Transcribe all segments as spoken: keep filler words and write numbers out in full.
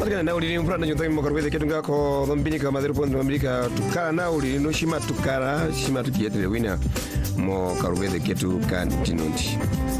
kana na uli mfrana nyota mu karweze ketunga ko dombinika madero pondo amerika tukala na uli no shima tukara shima tukiyetere wina mo karweze ketu kan tinundi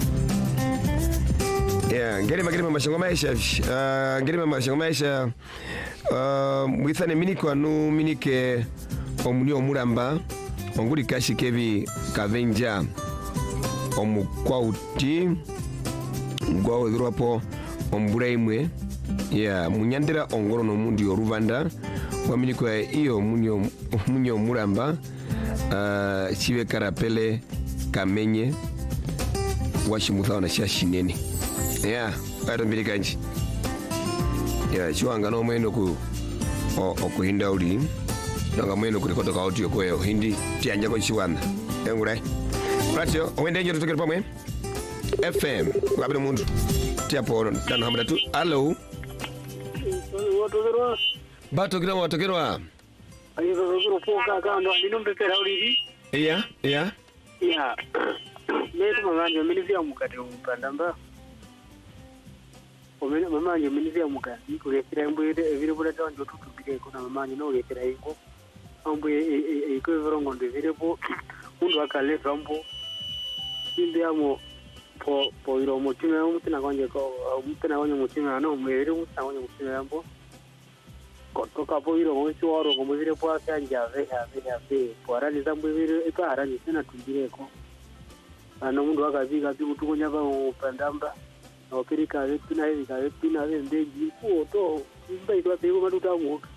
ya ngere magere mashango maisha uh, ngere mashango maisha uh, mwithane miniko anu minike omuni omuramba onguri kashi kevi kavenja omukwauti ngwa wedropo omburaimwe ya munyandira ongoro no mundi yoruvanda wamini kwa iyo munyo munyo muramba uh, chive karapele kamenye washimutha na shashinene ya ado mbili kanji ya chiwanga no mweno ku okuhinda uli nanga mweno kulikoto ka audio kwa hindi tianja ko chiwanda engure ratio wende nje tutokera pamwe F M wabire mundu tiapo kana hamda tu hello Watokerwa Batokera watokerwa ayo zozuru poka kando ndinombekera uliri iya iya ya metu mamanje minivya mukate upandamba omene mamanje minivya mukate kulekera mbwede evire bulata wanjo tutubire kuna mamanje no lekera iko ambwe iko virongo ndivire po mundu akale rambo inde amo po po iro mutima mutina kwanje ko mutina kwanje mutima no mwere mutina kwanje mutima yambo kotoka po iro mwisi waro kumuzire po asanja ave ave ave po arani zambu vire eka arani sena tujireko ano mundu akaziga ati kutukunya pa upandamba no kirika vetu na hivi ka vetu na hivi ndeji ko to imba itwa pego maduta muka